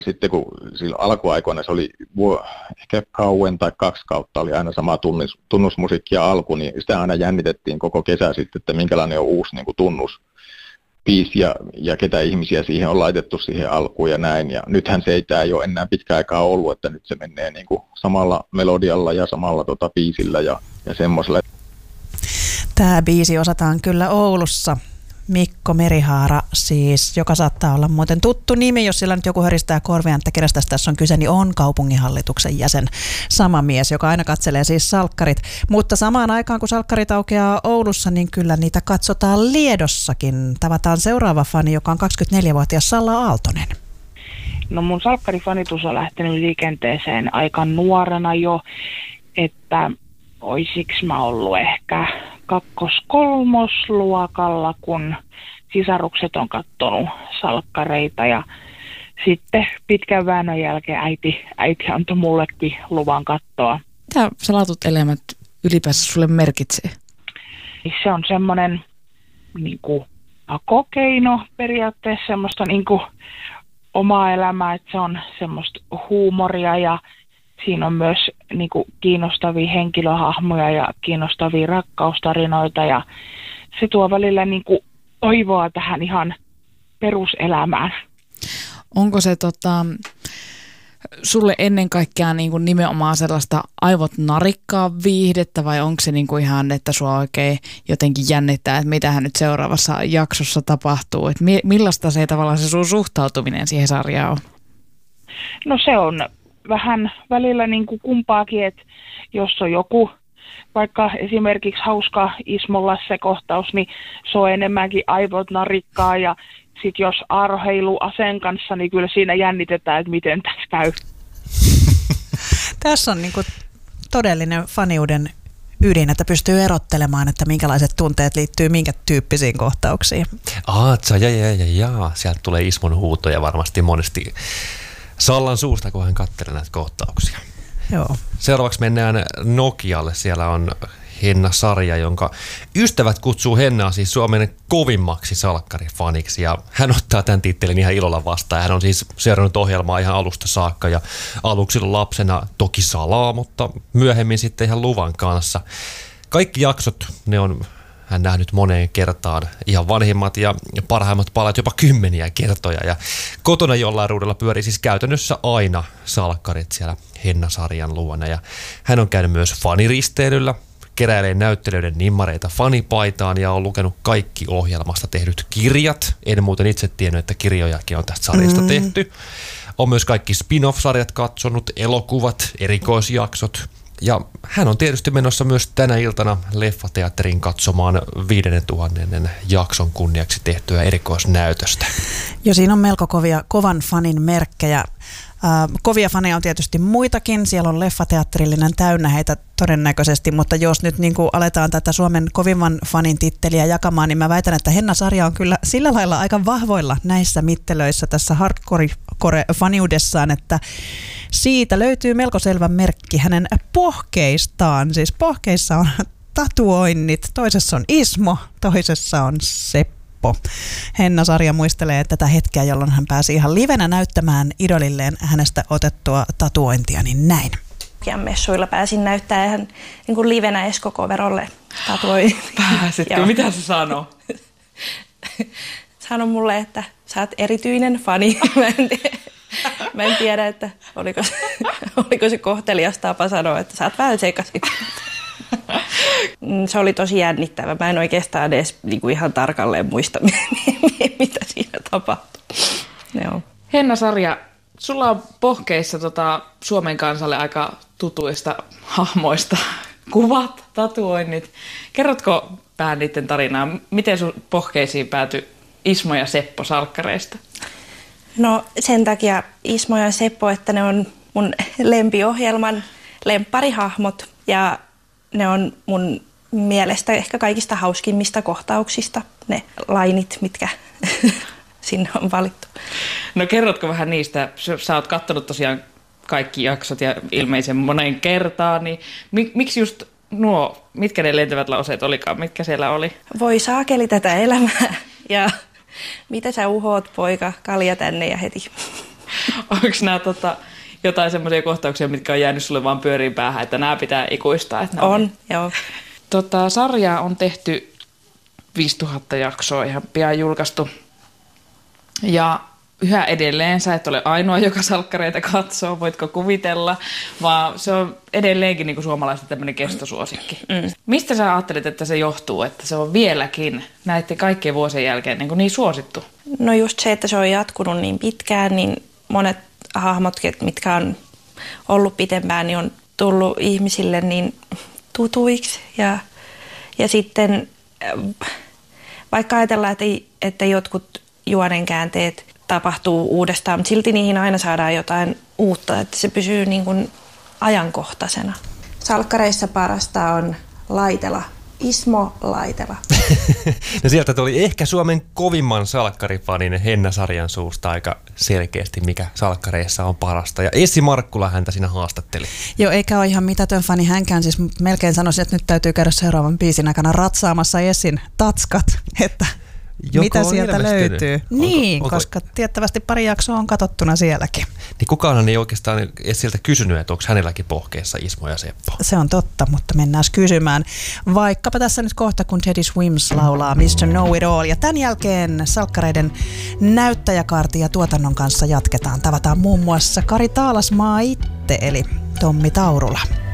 Sitten kun silloin alkuaikoina se oli ehkä kauan tai 2 kautta oli aina sama tunnusmusiikki ja alku, niin sitä aina jännitettiin koko kesä sitten, että minkälainen on uusi niin kuin tunnusbiisi ja ketä ihmisiä siihen on laitettu siihen alkuun ja näin. Ja nythän se ei ole enää pitkä aikaa ollut, että nyt se menee niin kuin samalla melodialla ja samalla biisillä ja semmoisella. Tämä biisi osataan kyllä Oulussa. Mikko Merihaara siis, joka saattaa olla muuten tuttu nimi, jos sillä nyt joku höristää korviaan, että kenestä tässä on kyse, niin on kaupunginhallituksen jäsen, sama mies, joka aina katselee siis salkkarit. Mutta samaan aikaan, kun salkkarit aukeaa Oulussa, niin kyllä niitä katsotaan Liedossakin. Tavataan seuraava fani, joka on 24-vuotias Salla Aaltonen. No mun salkkarifanitus on lähtenyt liikenteeseen aika nuorena jo, että oisiksi mä ollut ehkä 2-3 kun sisarukset on katsonut salkkareita ja sitten pitkän väännön jälkeen äiti antoi mullekin luvan katsoa. Mitä salatut elämät ylipäänsä sulle merkitsee? Se on semmoinen niinku pakokeino periaatteessa, semmoista niinku omaa elämää, että se on semmoista huumoria ja siinä on myös niinku kiinnostavia henkilöhahmoja ja kiinnostavia rakkaustarinoita ja se tuo välillä niinku toivoa tähän ihan peruselämään. Onko se sulle ennen kaikkea niinku nimenomaan sellaista aivot narikkaa viihdettä vai onko se niinku ihan, että sua oikein jotenkin jännittää, että mitähän nyt seuraavassa jaksossa tapahtuu? Et millaista se tavallaan se sun suhtautuminen siihen sarjaan on? No se on vähän välillä niin kuin kumpaakin, että jos on joku vaikka esimerkiksi hauska Ismo Lasse-kohtaus, niin se on enemmänkin aivot narikkaa ja sitten jos Aaro heiluu aseen kanssa, niin kyllä siinä jännitetään, että miten tässä käy. Tässä on niin kuin todellinen faniuden ydin, että pystyy erottelemaan, että minkälaiset tunteet liittyy minkä tyyppisiin kohtauksiin. Sieltä tulee Ismon huutoja varmasti monesti Sallan suusta, kun hän katselee näitä kohtauksia. Joo. Seuraavaksi mennään Nokialle. Siellä on Henna-sarja, jonka ystävät kutsuu Hennaa siis Suomen kovimmaksi salkkarifaniksi. Ja hän ottaa tämän tittelin ihan ilolla vastaan. Hän on siis seurannut ohjelmaa ihan alusta saakka ja aluksi lapsena toki salaa, mutta myöhemmin sitten ihan luvan kanssa. Kaikki jaksot, ne on hän nähnyt moneen kertaan, ihan vanhimmat ja parhaimmat palat jopa 10 kertoja. Ja kotona jollain ruudulla pyörii siis käytännössä aina salkkarit siellä Henna-sarjan luona. Ja hän on käynyt myös faniristeilyllä, keräilee näyttelijöiden nimmareita fanipaitaan ja on lukenut kaikki ohjelmasta tehdyt kirjat. En muuten itse tiennyt, että kirjojakin on tästä sarjasta tehty. On myös kaikki spin-off-sarjat katsonut, elokuvat, erikoisjaksot. Ja hän on tietysti menossa myös tänä iltana Leffateatteriin katsomaan 5000 jakson kunniaksi tehtyä erikoisnäytöstä. Jo siinä on melko kovan fanin merkkejä. Kovia faneja on tietysti muitakin. Siellä on Leffateatterillinen täynnä heitä todennäköisesti, mutta jos nyt niin kuin aletaan tätä Suomen kovimman fanin titteliä jakamaan, niin mä väitän, että Henna-sarja on kyllä sillä lailla aika vahvoilla näissä mittelöissä tässä hardcore-faniudessaan, että siitä löytyy melko selvä merkki hänen pohkeistaan. Siis pohkeissa on tatuoinnit, toisessa on Ismo, toisessa on Seppo. Henna-sarja muistelee tätä hetkeä, jolloin hän pääsi ihan livenä näyttämään idolilleen hänestä otettua tatuointia, niin näin. Messuilla pääsin näyttämään ihan niin kuin livenä Esko Koverolle tatuointia. Pääsitkö? Mitä se sanoo? Sano mulle, että sä oot erityinen fani. Mä en tiedä, että oliko se kohtelias tapa sanoa, että sä oot vähän sekaisin. Se oli tosi jännittävä. Mä en oikeastaan edes niin kuin ihan tarkalleen muista, mitä siinä tapahtui. Joo. Henna-sarja, sulla on pohkeissa Suomen kansalle aika tutuista hahmoista kuvat, tatuoinnit. Kerrotko vähän niiden tarinaa? Miten sun pohkeisiin päätyi Ismo ja Seppo salkkareista? No sen takia Ismo ja Seppo, että ne on mun lempiohjelman lempparihahmot ja ne on mun mielestä ehkä kaikista hauskimmista kohtauksista, ne lainit, mitkä sinne on valittu. No kerrotko vähän niistä? Sä oot katsonut tosiaan kaikki jaksot ja ilmeisen moneen kertaan, niin miksi just nuo, mitkä ne lentävät lauseet olikaan, mitkä siellä oli? Voi saakeli tätä elämää ja mitä sä uhoot, poika, kalja tänne ja heti. Onko nämä jotain semmoisia kohtauksia, mitkä on jäänyt sulle vaan pyöriin päähän, että nämä pitää ikuistaa? Että on, joo. Sarjaa on tehty 5000 jaksoa ihan pian julkaistu. Ja yhä edelleen sä et ole ainoa, joka salkkareita katsoo, voitko kuvitella, vaan se on edelleenkin niin kuin suomalaisten tämmöinen kestosuosikki. Mistä sä ajattelet, että se johtuu, että se on vieläkin näiden kaikkien vuosien jälkeen niin suosittu? No just se, että se on jatkunut niin pitkään, niin monet hahmot, mitkä on ollut pitempään, niin on tullut ihmisille niin tutuiksi. Ja sitten vaikka ajatellaan, että jotkut juonenkäänteet tapahtuu uudestaan, mutta silti niihin aina saadaan jotain uutta, että se pysyy niin kuin ajankohtaisena. Salkkareissa parasta on Laitela. Ismo Laitela. No sieltä tuli ehkä Suomen kovimman salkkarifanin Henna-sarjan suusta aika selkeästi, mikä salkkareissa on parasta. Ja Essi Markkula häntä siinä haastatteli. Joo, eikä ole ihan mitätön fani hänkään. Siis melkein sanoisin, että nyt täytyy käydä seuraavan biisin aikana ratsaamassa Essin tatskat, että mitä sieltä löytyy. Niin, koska tiettävästi pari jaksoa on katsottuna sielläkin. Niin kukaan ei oikeastaan Essiltä kysynyt, että onko hänelläkin pohkeessa Ismo ja Seppo. Se on totta, mutta mennään kysymään. Vaikkapa tässä nyt kohta, kun Teddy Swims laulaa Mr. Know It All. Ja tämän jälkeen salkkareiden näyttäjäkaarti ja tuotannon kanssa jatketaan. Tavataan muun muassa Kari Taalasmaa itse, eli Tommi Taurula.